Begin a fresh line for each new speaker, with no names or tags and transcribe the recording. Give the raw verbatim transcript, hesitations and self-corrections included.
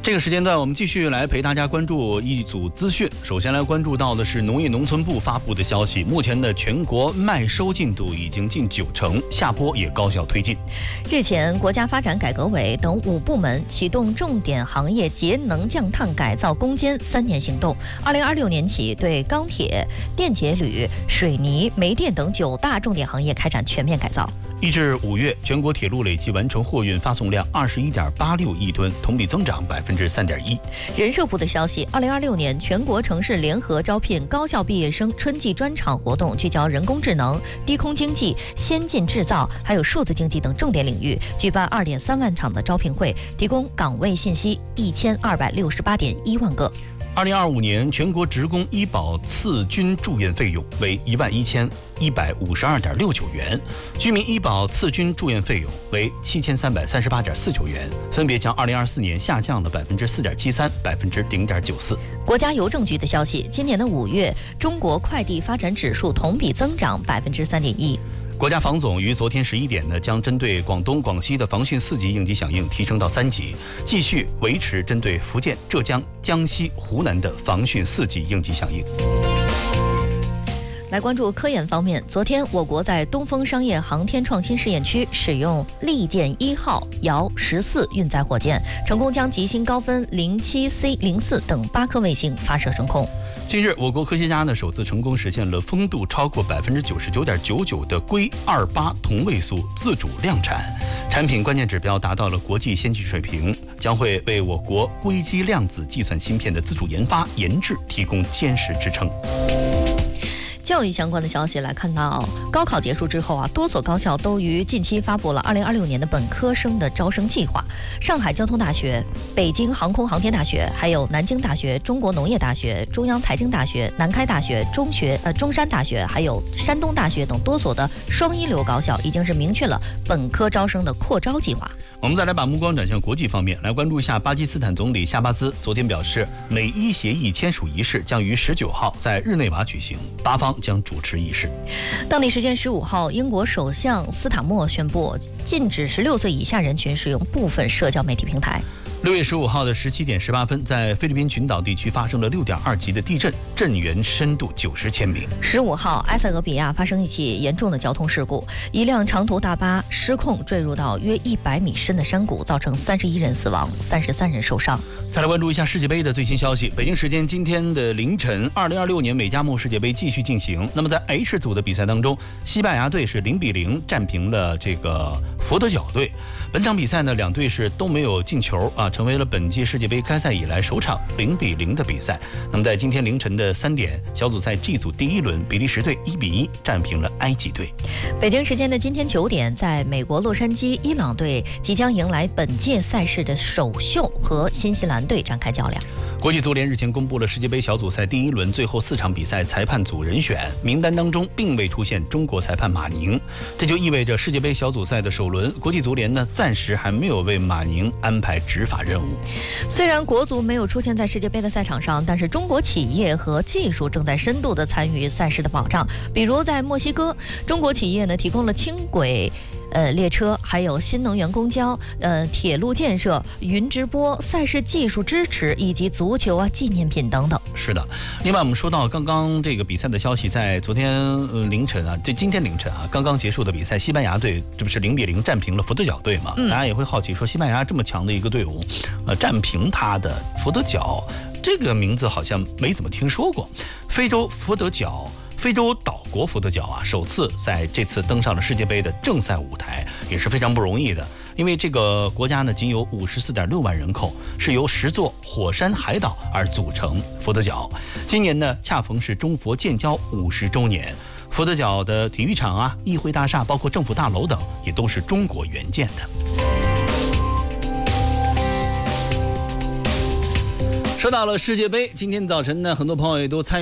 这个时间段，我们继续来陪大家关注一组资讯。首先来关注到的是农业农村部发布的消息，目前的全国麦收进度已经近九成，下播也高效推进。
日前，国家发展改革委等五部门启动重点行业节能降碳改造攻坚三年行动，二零二六年起对钢铁、电解铝、水泥、煤电等九大重点行业开展全面改造。
一至五月，全国铁路累计完成货运发送量二十一点八六亿吨，同比增长百分之三点一。
人社部的消息，二零二六年全国城市联合招聘高校毕业生春季专场活动，聚焦人工智能、低空经济、先进制造，还有数字经济等重点领域，举办二点三万场的招聘会，提供岗位信息一千二百六十八点一万个。
二零二五年全国职工医保次均住院费用为一万一千一百五十二点六九元，居民医保次均住院费用为七千三百三十八点四九元，分别将二零二四年下降了百分之四点七三、百分之零点九四。
国家邮政局的消息，今年的五月，中国快递发展指数同比增长百分之三点一。
国家防总于昨天十一点呢，将针对广东、广西的防汛四级应急响应提升到三级，继续维持针对福建、浙江、江西、湖南的防汛四级应急响应。
来关注科研方面，昨天我国在东风商业航天创新试验区使用利剑一号遥十四运载火箭，成功将极星高分零七 C 零四等八颗卫星发射升空。
近日，我国科学家呢首次成功实现了风度超过百分之九十九点九九的硅二八同位素自主量产，产品关键指标达到了国际先进水平，将会为我国硅基量子计算芯片的自主研发研制提供坚实支撑。
教育相关的消息来看到，高考结束之后啊，多所高校都于近期发布了二零二六年的本科生的招生计划。上海交通大学、北京航空航天大学，还有南京大学、中国农业大学、中央财经大学、南开大学、中学呃中山大学，还有山东大学等多所的双一流高校，已经是明确了本科招生的扩招计划。
我们再来把目光转向国际方面，来关注一下巴基斯坦总理夏巴兹昨天表示，美伊协议签署仪式将于十九号在日内瓦举行，巴方将主持仪式。
当地时间十五号，英国首相斯塔默宣布禁止十六岁以下人群使用部分社交媒体平台。
六月十五号的十七点十八分，在菲律宾群岛地区发生了六点二级的地震，震源深度九十千米。
十五号，埃塞俄比亚发生一起严重的交通事故，一辆长途大巴失控坠入到约一百米深的山谷，造成三十一人死亡，三十三人受伤。
再来关注一下世界杯的最新消息。北京时间今天的凌晨，二零二六年美加墨世界杯继续进行。那么在 H 组的比赛当中，西班牙队是零比零战平了这个佛得角队。本场比赛呢，两队是都没有进球啊，成为了本届世界杯开赛以来首场零比零的比赛。那么在今天凌晨的三点，小组赛 G 组第一轮，比利时队一比一战平了埃及队。
北京时间的今天九点，在美国洛杉矶，伊朗队即将迎来本届赛事的首秀，和新西兰队展开较量。
国际足联日前公布了世界杯小组赛第一轮最后四场比赛裁判组人选名单，当中并未出现中国裁判马宁，这就意味着世界杯小组赛的首轮，国际足联呢暂时还没有为马宁安排执法任务。
虽然国足没有出现在世界杯的赛场上，但是中国企业和技术正在深度的参与赛事的保障。比如在墨西哥，中国企业呢提供了轻轨呃，列车，还有新能源公交、呃，铁路建设、云直播、赛事技术支持，以及足球啊、纪念品等等。
是的，另外我们说到刚刚这个比赛的消息，在昨天、呃、凌晨啊，这今天凌晨啊，刚刚结束的比赛，西班牙队这不是零比零战平了佛得角队嘛？嗯、大家也会好奇说，西班牙这么强的一个队伍，呃，战平他的佛得角，这个名字好像没怎么听说过。非洲佛得角。非洲岛国佛得角啊，首次在这次登上了世界杯的正赛舞台，也是非常不容易的。因为这个国家呢，仅有五十四点六万人口，是由十座火山海岛而组成佛得角。今年呢，恰逢是中佛建交五十周年，佛得角的体育场啊、议会大厦，包括政府大楼等，也都是中国援建的。说到了世界杯，今天早晨呢，很多朋友也都参与。